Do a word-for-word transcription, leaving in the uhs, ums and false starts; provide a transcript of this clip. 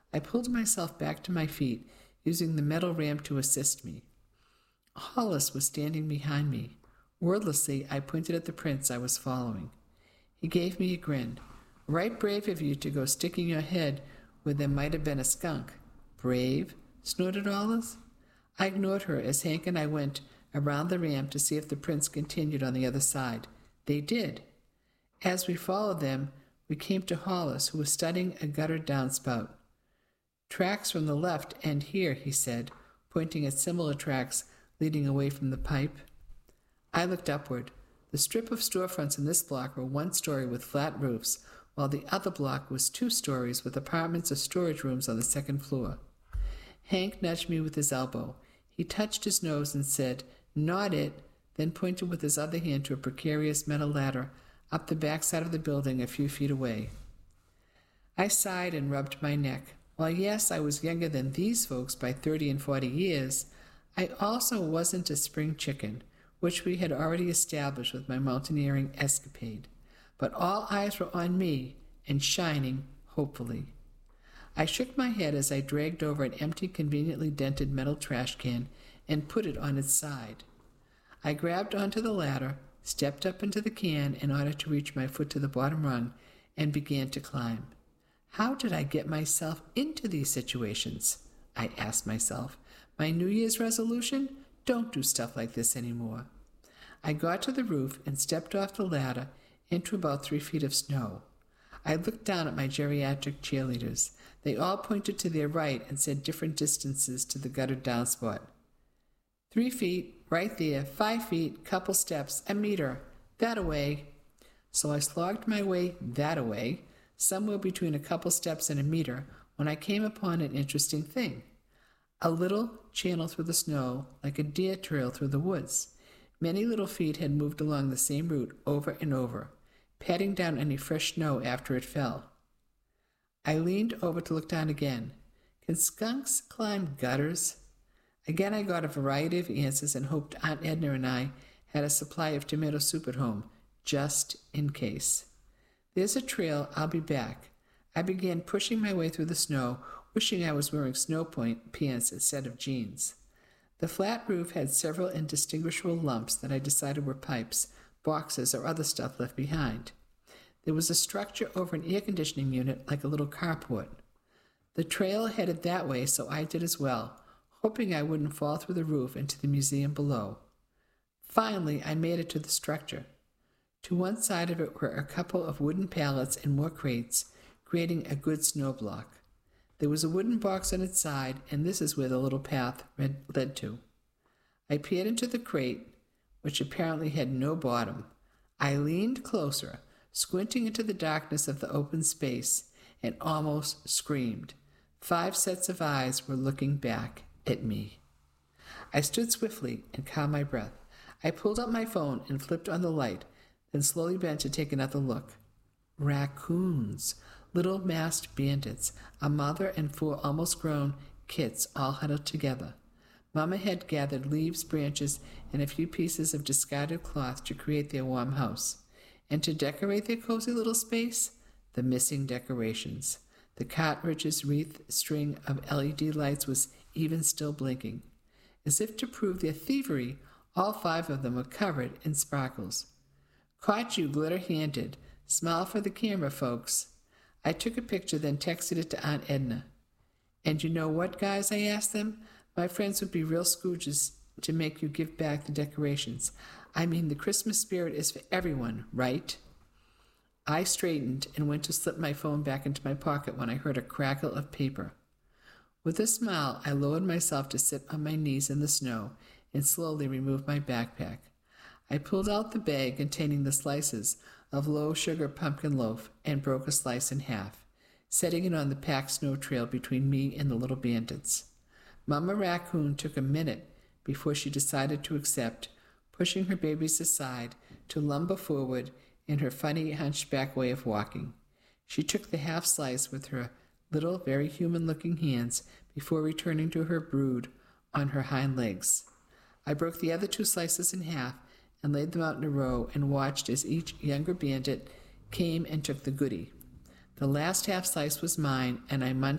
I pulled myself back to my feet, using the metal ramp to assist me. Hollis was standing behind me. Wordlessly, I pointed at the prince I was following. He gave me a grin. Right brave of you to go sticking your head where there might have been a skunk. Brave? Snorted Hollis. I ignored her as Hank and I went around the ramp to see if the prints continued on the other side. They did. As we followed them, we came to Hollis, who was studying a gutter downspout. Tracks from the left end here, he said, pointing at similar tracks leading away from the pipe. I looked upward. The strip of storefronts in this block were one story with flat roofs, while the other block was two stories with apartments or storage rooms on the second floor. Hank nudged me with his elbow. He touched his nose and said, "Not it," then pointed with his other hand to a precarious metal ladder up the backside of the building a few feet away. I sighed and rubbed my neck. While yes, I was younger than these folks by thirty and forty years, I also wasn't a spring chicken, which we had already established with my mountaineering escapade. But all eyes were on me, and shining, hopefully. I shook my head as I dragged over an empty, conveniently dented metal trash can and put it on its side. I grabbed onto the ladder, stepped up into the can in order to reach my foot to the bottom rung, and began to climb. How did I get myself into these situations? I asked myself. My New Year's resolution? Don't do stuff like this anymore. I got to the roof and stepped off the ladder into about three feet of snow. I looked down at my geriatric cheerleaders. They all pointed to their right and said different distances to the guttered down spot. Three feet, right there, five feet, couple steps, a meter, that-a-way. So I slogged my way that-a-way, somewhere between a couple steps and a meter, when I came upon an interesting thing. A little channel through the snow, like a deer trail through the woods. Many little feet had moved along the same route over and over, patting down any fresh snow after it fell. I leaned over to look down again. Can skunks climb gutters? Again I got a variety of answers and hoped Aunt Edna and I had a supply of tomato soup at home, just in case. There's a trail, I'll be back. I began pushing my way through the snow, wishing I was wearing snow point pants instead of jeans. The flat roof had several indistinguishable lumps that I decided were pipes, boxes, or other stuff left behind. There was a structure over an air conditioning unit like a little carport. The trail headed that way, so I did as well, hoping I wouldn't fall through the roof into the museum below. Finally, I made it to the structure. To one side of it were a couple of wooden pallets and more crates, creating a good snow block. There was a wooden box on its side, and this is where the little path led to. I peered into the crate, which apparently had no bottom. I leaned closer, squinting into the darkness of the open space, and almost screamed. Five sets of eyes were looking back at me. I stood swiftly and calmed my breath. I pulled out my phone and flipped on the light, then slowly bent to take another look. Raccoons, little masked bandits, a mother and four almost grown kits all huddled together. Mama had gathered leaves, branches, and a few pieces of discarded cloth to create their warm house. And to decorate their cozy little space, the missing decorations. The cartridge's wreath string of L E D lights was even still blinking. As if to prove their thievery, all five of them were covered in sparkles. Caught you glitter-handed. Smile for the camera, folks. I took a picture, then texted it to Aunt Edna. And you know what, guys, I asked them? My friends would be real Scrooges to make you give back the decorations. I mean, the Christmas spirit is for everyone, right? I straightened and went to slip my phone back into my pocket when I heard a crackle of paper. With a smile, I lowered myself to sit on my knees in the snow and slowly removed my backpack. I pulled out the bag containing the slices of low-sugar pumpkin loaf and broke a slice in half, setting it on the packed snow trail between me and the little bandits. Mama Raccoon took a minute before she decided to accept, pushing her babies aside to lumber forward in her funny hunchback way of walking. She took the half slice with her little, very human-looking hands before returning to her brood on her hind legs. I broke the other two slices in half and laid them out in a row and watched as each younger bandit came and took the goodie. The last half slice was mine, and I munched